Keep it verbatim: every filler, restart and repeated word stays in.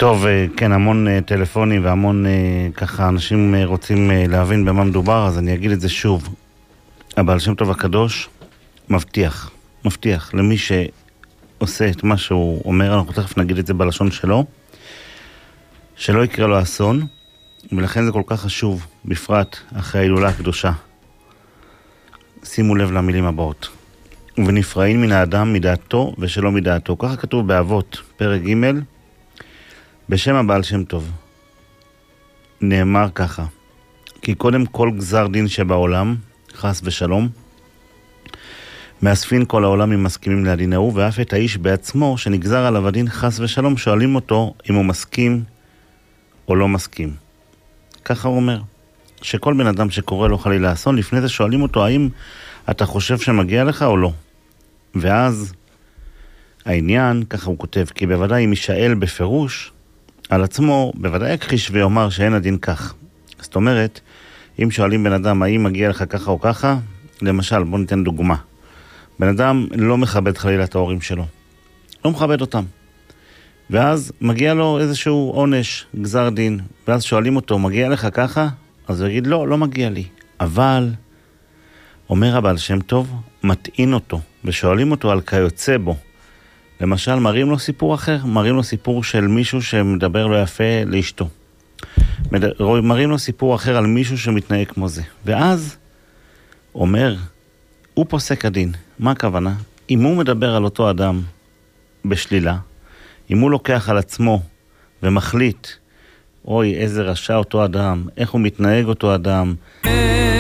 טוב, כן, המון טלפונים והמון ככה אנשים רוצים להבין במה מדובר, אז אני אגיד את זה שוב. הבעל שם טוב הקדוש מבטיח, מבטיח למי שעושה את מה שהוא אומר, אנחנו תכף נגיד את זה בלשון שלו, שלא יקרה לו אסון, ולכן זה כל כך חשוב, בפרט אחרי ההילולה הקדושה. שימו לב למילים הבאות. ונפרעים מן האדם מדעתו ושלא מדעתו. ככה כתוב באבות, פרק ג' בשם הבעל שם טוב. נאמר ככה, כי קודם כל גזר דין שבעולם, חס ושלום, מאספין כל העולם אם מסכימים לדין ההוא, ואף את האיש בעצמו שנגזר עליו הדין חס ושלום, שואלים אותו אם הוא מסכים או לא מסכים. ככה הוא אומר, שכל בן אדם שקורא לו חלילה אסון, לפני זה שואלים אותו האם אתה חושב שמגיע לך או לא. ואז העניין, ככה הוא כותב, כי בוודאי אם ישאל בפירוש על עצמו, בוודאי יכחיש ויאמר שאין הדין כך. זאת אומרת, אם שואלים בן אדם האם מגיע לך ככה או ככה, למשל, בוא ניתן דוגמה. בן אדם לא מכבד חלילה את ההורים שלו. לא מכבד אותם. ואז מגיע לו איזשהו עונש, גזר דין, ואז שואלים אותו, מגיע לך ככה? אז הוא יגיד, לא, לא מגיע לי. אבל, אומר הבעל שם טוב, מטעין אותו, ושואלים אותו על כיוצא בו. למשל, מראים לו סיפור אחר, מראים לו סיפור של מישהו שמדבר לא יפה לאשתו. מראים לו סיפור אחר על מישהו שמתנהג כמו זה. ואז, אומר, הוא פוסק הדין. מה הכוונה? אם הוא מדבר על אותו אדם בשלילה, אם הוא לוקח על עצמו ומחליט, אוי, איזה רשע אותו אדם, איך הוא מתנהג אותו אדם,